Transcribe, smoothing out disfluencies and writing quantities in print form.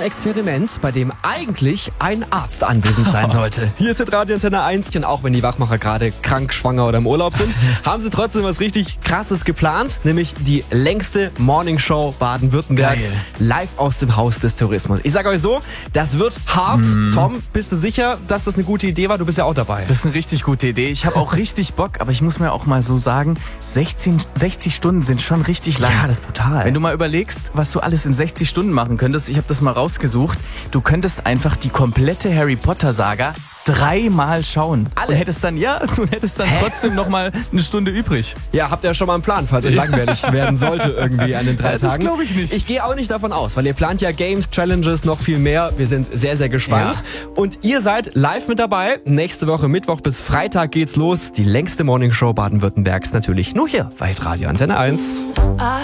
Experiment, bei dem eigentlich ein Arzt anwesend sein sollte. Hier ist Radio Antenne 1 und auch wenn die Wachmacher gerade krank, schwanger oder im Urlaub sind, haben sie trotzdem was richtig Krasses geplant, nämlich die längste Morningshow Baden-Württembergs, Geil. live aus dem Haus des Tourismus. Ich sage euch so, das wird hart. Tom, bist du sicher, dass das eine gute Idee war? Du bist ja auch dabei. Das ist eine richtig gute Idee. Ich habe auch richtig Bock, aber ich muss mir auch mal so sagen, 60 Stunden sind schon richtig lang. Ja, das ist brutal. Wenn du mal überlegst, was du alles in 60 Stunden machen könntest, ich habe das mal rausgesucht, du könntest einfach die komplette Harry Potter Saga 3-mal schauen. Alle? Und hättest dann trotzdem noch mal eine Stunde übrig. Ja, habt ihr schon mal einen Plan, falls es langweilig werden sollte irgendwie an den 3 Tagen? Das glaube ich nicht. Ich gehe auch nicht davon aus, weil ihr plant ja Games, Challenges, noch viel mehr. Wir sind sehr, sehr gespannt. Ja. Und ihr seid live mit dabei. Nächste Woche Mittwoch bis Freitag geht's los. Die längste Morningshow Baden-Württembergs natürlich nur hier bei Radio Antenne 1.